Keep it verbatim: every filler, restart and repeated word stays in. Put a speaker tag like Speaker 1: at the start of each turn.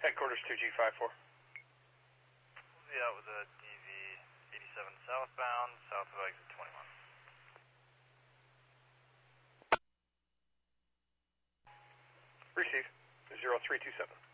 Speaker 1: Headquarters two G five four.
Speaker 2: Yeah, with a D V eighty-seven southbound, south of exit twenty-one.
Speaker 1: Receive. zero three two seven.